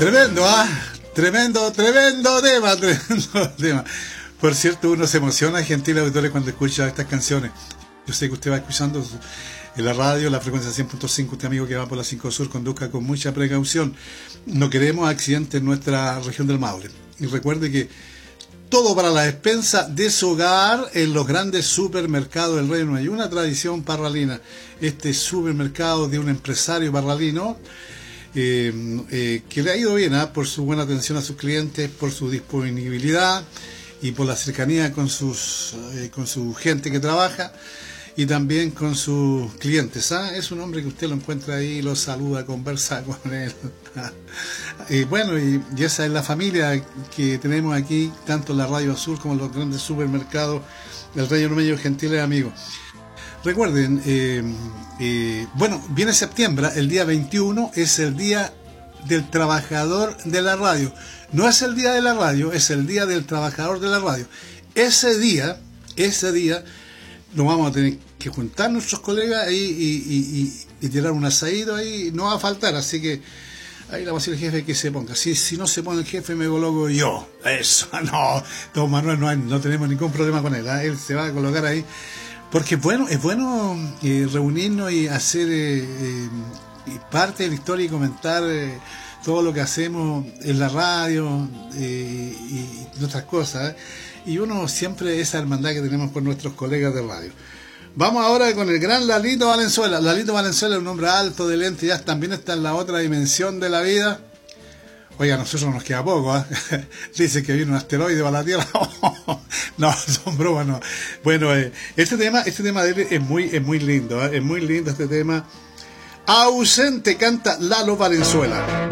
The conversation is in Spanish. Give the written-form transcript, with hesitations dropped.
Tremendo, ¿ah? Tremendo tema, tremendo tema. Por cierto, uno se emociona, gentiles auditores, cuando escucha estas canciones. Yo sé que usted va escuchando en la radio, la frecuencia 100.5, usted amigo que va por la 5 Sur, conduzca con mucha precaución. No queremos accidentes en nuestra región del Maule. Y recuerde que todo para la despensa de su hogar en los grandes supermercados del reino. Hay una tradición parralina. Este supermercado de un empresario parralino que le ha ido bien por su buena atención a sus clientes, por su disponibilidad y por la cercanía con su gente que trabaja y también con sus clientes. Es un hombre que usted lo encuentra ahí, lo saluda, conversa con él. Y bueno, y esa es la familia que tenemos aquí, tanto en la Radio Azul como en los grandes supermercados del Reino Medio, gentiles amigos. Recuerden, bueno, viene septiembre, el día 21 es el Día del Trabajador de la Radio. No es el Día de la Radio, es el Día del Trabajador de la Radio. Ese día, nos vamos a tener que juntar nuestros colegas ahí y tirar un asadito ahí, no va a faltar, así que ahí la va a decir el jefe que se ponga. Si no se pone el jefe, me coloco yo. Eso, no, don Manuel, no tenemos ningún problema con él, él se va a colocar ahí. Porque es bueno reunirnos y hacer parte de la historia y comentar todo lo que hacemos en la radio y otras cosas. Y uno siempre esa hermandad que tenemos con nuestros colegas de radio. Vamos ahora con el gran Lalito Valenzuela. Lalito Valenzuela es un hombre alto, de lente, ya también está en la otra dimensión de la vida. Oiga, a nosotros nos queda poco, Dice que viene un asteroide para la Tierra. No, son bromas, no. Bueno, este tema de él es muy lindo, Es muy lindo este tema. Ausente canta Lalo Valenzuela.